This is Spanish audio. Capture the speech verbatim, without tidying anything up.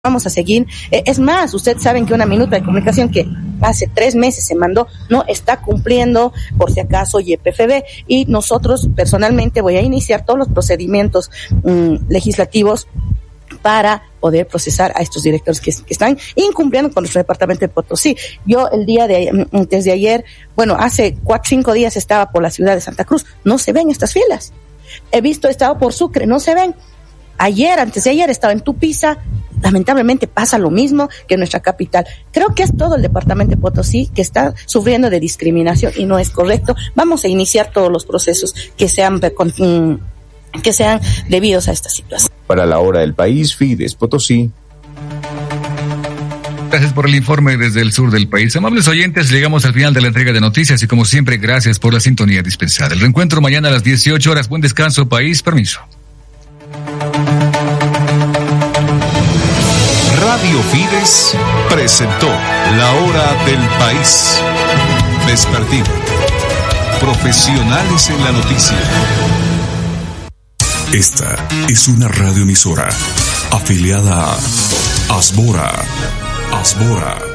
vamos a seguir. Eh, es más, ustedes saben que una minuta de comunicación que hace tres meses se mandó no está cumpliendo, por si acaso, Y P F B, y nosotros personalmente voy a iniciar todos los procedimientos um, legislativos para poder procesar a estos directores que, que están incumpliendo con nuestro departamento de Potosí. Yo el día de, desde ayer, bueno, hace cuatro, cinco días estaba por la ciudad de Santa Cruz, no se ven estas filas. He visto, he estado por Sucre, no se ven. Ayer, antes de ayer, estaba en Tupiza, lamentablemente pasa lo mismo que en nuestra capital. Creo que es todo el departamento de Potosí que está sufriendo de discriminación y no es correcto. Vamos a iniciar todos los procesos que sean, que sean debidos a esta situación. Para la hora del país, Fides Potosí. Gracias por el informe desde el sur del país. Amables oyentes, llegamos al final de la entrega de noticias y como siempre, gracias por la sintonía dispensada. El reencuentro mañana a las dieciocho horas. Buen descanso, país. Permiso. Radio Fides presentó La Hora del País. Vespertino. Profesionales en la noticia. Esta es una radioemisora afiliada a Asbora. Asbora.